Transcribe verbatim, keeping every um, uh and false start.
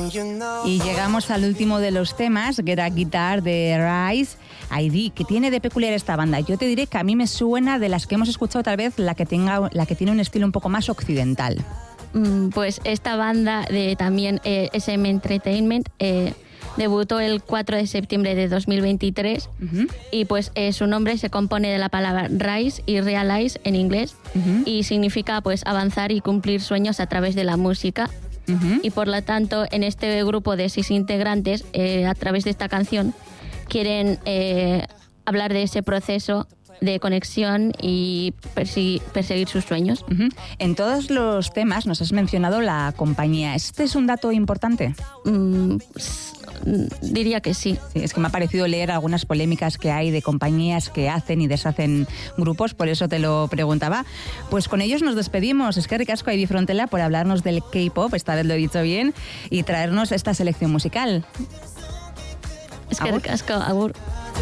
Y llegamos al último de los temas, Get a Guitar de Rise. I D, que tiene de peculiar esta banda. Yo te diré que a mí me suena de las que hemos escuchado tal vez la que tenga, la que tiene un estilo un poco más occidental. Pues esta banda de también eh, S M Entertainment eh, debutó el cuatro de septiembre de dos mil veintitrés uh-huh. y pues eh, su nombre se compone de la palabra rise y realize en inglés uh-huh. y significa pues avanzar y cumplir sueños a través de la música. Uh-huh. Y por lo tanto en este grupo de seis integrantes eh, a través de esta canción quieren eh, hablar de ese proceso de conexión y perseguir, perseguir sus sueños. Uh-huh. En todos los temas nos has mencionado la compañía. ¿Este es un dato importante? Mm, pues, diría que sí. sí. Es que me ha parecido leer algunas polémicas que hay de compañías que hacen y deshacen grupos, por eso te lo preguntaba. Pues con ellos nos despedimos. Es que ricasco Ibi Frontela por hablarnos del K-pop, esta vez lo he dicho bien, y traernos esta selección musical. Es que ricasco, agur.